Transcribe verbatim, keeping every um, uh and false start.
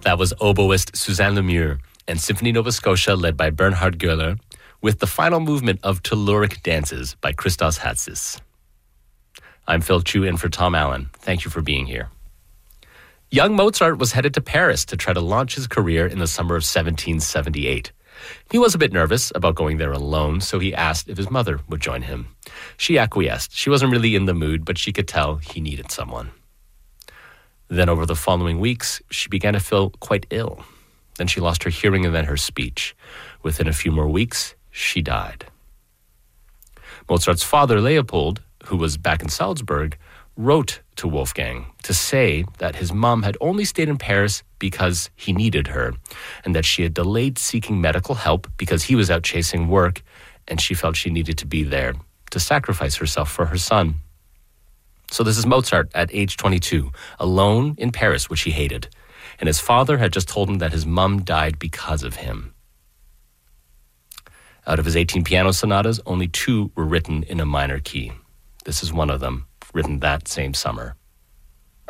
That was oboist Suzanne Lemieux and Symphony Nova Scotia led by Bernhard Göhler with the final movement of Telluric Dances by Christos Hatsis. I'm Phil Chu in for Tom Allen. Thank you for being here. Young Mozart was headed to Paris to try to launch his career in the summer of seventeen seventy-eight. He was a bit nervous about going there alone, so he asked if his mother would join him. She acquiesced. She wasn't really in the mood, but she could tell he needed someone. Then over the following weeks, she began to feel quite ill. Then she lost her hearing and then her speech. Within a few more weeks, she died. Mozart's father, Leopold, who was back in Salzburg, wrote to Wolfgang to say that his mom had only stayed in Paris because he needed her, and that she had delayed seeking medical help because he was out chasing work, and she felt she needed to be there to sacrifice herself for her son. So this is Mozart at age twenty-two, alone in Paris, which he hated. And his father had just told him that his mum died because of him. Out of his eighteen piano sonatas, only two were written in a minor key. This is one of them, written that same summer.